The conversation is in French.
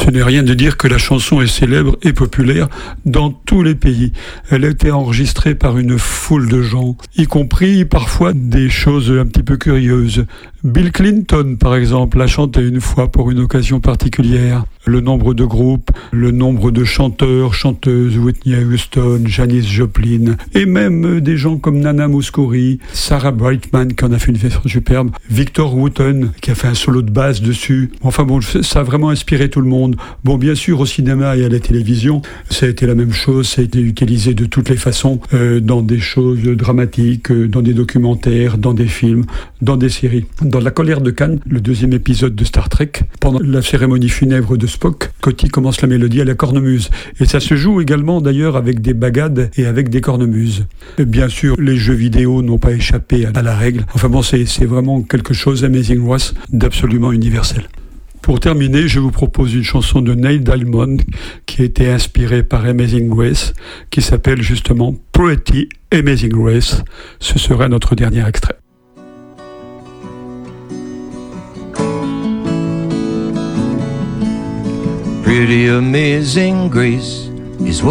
Ce n'est rien de dire que la chanson est célèbre et populaire dans tous les pays. Elle a été enregistrée par une foule de gens, y compris parfois des choses un petit peu curieuses. Bill Clinton, par exemple, l'a chantée une fois pour une occasion particulière. Le nombre de groupes, le nombre de chanteurs, chanteuses, Whitney Houston, Janis Joplin, et même des gens comme Nana Mouskouri, Sarah Brightman qui en a fait une version superbe, Victor Wooten qui a fait un solo de basse dessus. Enfin bon, ça a vraiment inspiré tout le monde. Bon, bien sûr, au cinéma et à la télévision, ça a été la même chose, ça a été utilisé de toutes les façons, dans des choses dramatiques, dans des documentaires, dans des films, dans des séries. Dans La colère de Khan, le deuxième épisode de Star Trek, pendant la cérémonie funèbre de Spock, Scotty commence la mélodie à la cornemuse. Et ça se joue également d'ailleurs avec des bagades et avec des cornemuses. Et bien sûr, les jeux vidéo n'ont pas échappé à la règle. Enfin bon, c'est vraiment quelque chose, Amazing Grace, d'absolument universel. Pour terminer, je vous propose une chanson de Neil Diamond qui a été inspirée par Amazing Grace, qui s'appelle justement Pretty Amazing Grace. Ce sera notre dernier extrait. Pretty amazing grace is what